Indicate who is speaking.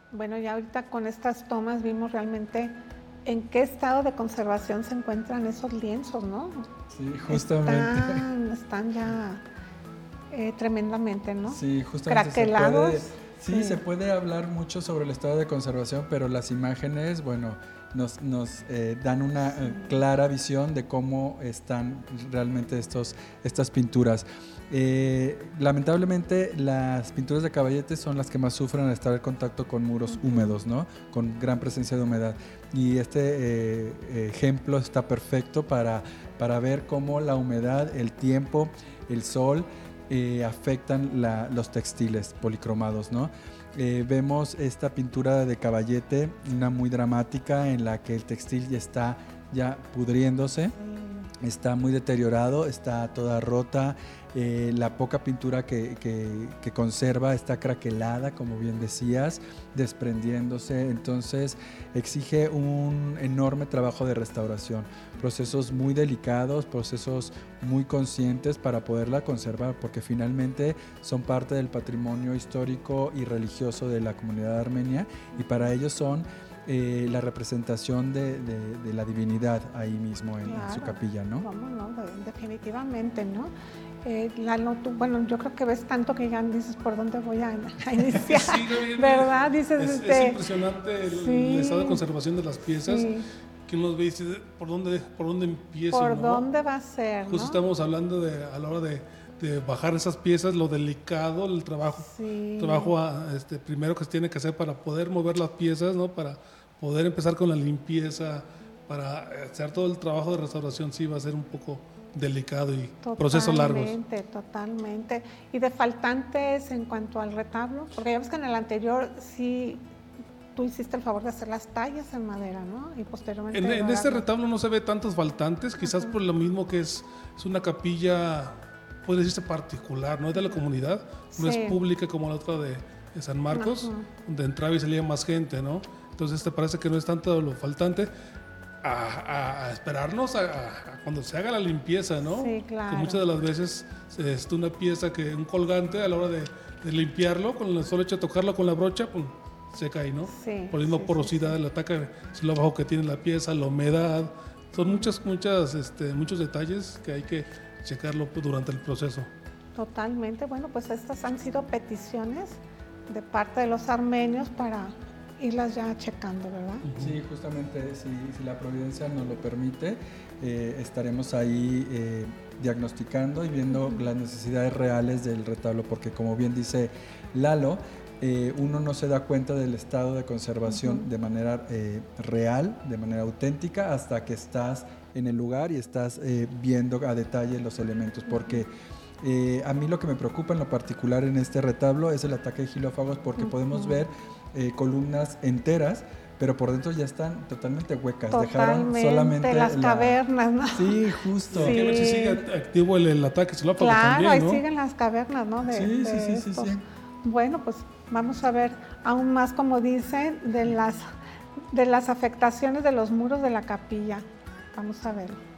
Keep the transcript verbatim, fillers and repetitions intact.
Speaker 1: Bueno, ya ahorita con estas tomas vimos realmente en qué estado de conservación se encuentran esos lienzos, ¿no?
Speaker 2: Sí, justamente.
Speaker 1: Están, están ya eh, tremendamente, ¿no?
Speaker 2: Sí, justamente
Speaker 1: Craquelados.
Speaker 2: se puede, sí, sí, se puede hablar mucho sobre el estado de conservación, pero las imágenes, bueno, nos, nos eh, dan una sí. clara visión de cómo están realmente estos, estas pinturas. Eh, lamentablemente las pinturas de Caballete son las que más sufren al estar en contacto con muros uh-huh. húmedos, ¿no? Con gran presencia de humedad. Y este eh, ejemplo está perfecto para, para ver cómo la humedad, el tiempo, el sol eh, afectan la, los textiles policromados, ¿no? Eh, vemos esta pintura de Caballete, una muy dramática en la que el textil ya está ya pudriéndose, está muy deteriorado, está toda rota, eh, la poca pintura que, que, que conserva está craquelada, como bien decías, desprendiéndose, entonces exige un enorme trabajo de restauración, procesos muy delicados, procesos muy conscientes para poderla conservar, porque finalmente son parte del patrimonio histórico y religioso de la comunidad armenia y para ellos son Eh, la representación de, de, de la divinidad ahí mismo en, claro, en su capilla, ¿no?
Speaker 1: Vamos, no, definitivamente, ¿no? Eh, Lalo, tú, bueno, yo creo que ves tanto que ya dices por dónde voy a, a iniciar, sí, ¿verdad? Dices,
Speaker 3: es,
Speaker 1: este,
Speaker 3: es impresionante el, sí, el estado de conservación de las piezas, sí. Que uno ve y dice, ¿por dónde, por dónde empiezo?
Speaker 1: ¿Por
Speaker 3: ¿no?
Speaker 1: dónde va a ser?
Speaker 3: Justo ¿no? Estamos hablando de, a la hora de, de bajar esas piezas, lo delicado, el trabajo, sí. trabajo este, primero que se tiene que hacer para poder mover las piezas, ¿no? Para poder empezar con la limpieza, para hacer todo el trabajo de restauración, sí va a ser un poco delicado y totalmente, procesos largos.
Speaker 1: Totalmente, totalmente. ¿Y de faltantes en cuanto al retablo? Porque ya ves que en el anterior sí tú hiciste el favor de hacer las tallas en madera, ¿no? Y posteriormente...
Speaker 3: En, en este retablo no se ve tantos faltantes, quizás uh-huh. por lo mismo que es, es una capilla, puede decirse particular, no es de la comunidad, no sí. es pública como la otra de, de San Marcos, uh-huh. donde entraba y salía más gente, ¿no? Entonces te parece que no es tanto lo faltante a, a, a esperarnos a, a cuando se haga la limpieza, ¿no?
Speaker 1: Sí, claro.
Speaker 3: Que muchas de las veces es una pieza que un colgante a la hora de, de limpiarlo, con el solo hecho de tocarlo con la brocha, pues se cae, ¿no?
Speaker 1: Sí,
Speaker 3: por la misma
Speaker 1: sí,
Speaker 3: porosidad
Speaker 1: sí, sí.
Speaker 3: del ataque, lo bajo que tiene la pieza, la humedad, son muchas, muchas, este, muchos detalles que hay que checarlo durante el proceso.
Speaker 1: Totalmente, bueno, pues estas han sido peticiones de parte de los armenios para irlas ya checando, ¿verdad?
Speaker 2: Sí, justamente, si, si la providencia nos lo permite, eh, estaremos ahí eh, diagnosticando y viendo uh-huh. las necesidades reales del retablo, porque como bien dice Lalo, eh, uno no se da cuenta del estado de conservación uh-huh. de manera eh, real, de manera auténtica, hasta que estás en el lugar y estás eh, viendo a detalle los elementos, porque uh-huh. eh, a mí lo que me preocupa en lo particular en este retablo es el ataque de gilófagos, porque uh-huh. podemos ver Eh, columnas enteras, pero por dentro ya están totalmente huecas.
Speaker 1: Totalmente,
Speaker 2: dejaron solamente
Speaker 1: las
Speaker 2: la...
Speaker 1: cavernas, ¿no?
Speaker 2: Sí, justo.
Speaker 3: Sí. Hay que ver si sigue activo el, el ataque xilófago
Speaker 1: claro,
Speaker 3: también,
Speaker 1: ahí
Speaker 3: ¿no?
Speaker 1: siguen las cavernas, ¿no? De,
Speaker 2: sí,
Speaker 1: de
Speaker 2: sí, sí, sí, sí.
Speaker 1: Bueno, pues vamos a ver aún más, como dicen, de las, de las afectaciones de los muros de la capilla. Vamos a ver.